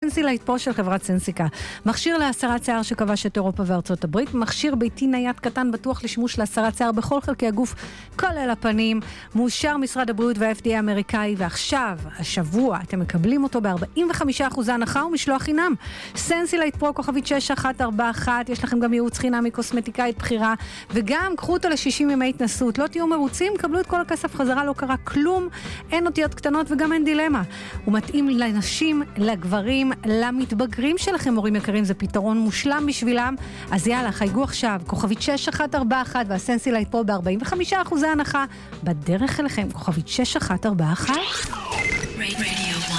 סנסילייט פרו של חברת סנסיקה. מכשיר להסרת שיער שכבש את אירופה וארצות הברית, מכשיר ביתי נייד קטן בטוח לשימוש להסרת שיער בכל חלקי הגוף, כולל הפנים, מאושר משרד הבריאות וה-FDA האמריקאי, ועכשיו, השבוע, אתם מקבלים אותו ב-45% הנחה ומשלוח חינם. סנסילייט פרו כוכבית 6141, יש לכם גם ייעוץ חינם מקוסמטיקאית בחירה, וגם קחו אותו ל-60 ימי התנסות. לא תהיו מרוצים, קבלו את כל הכסף חזרה, לא קרה כלום, אין אותיות קטנות וגם אין דילמה. הוא מתאים לנשים, לגברים, למתבגרים שלכם, הורים יקרים, זה פתרון מושלם בשבילם. אז יאללה, חייגו עכשיו, כוכבית 6141 והסנסילייט פרו ב-45% הנחה, בדרך אליכם, כוכבית 6141.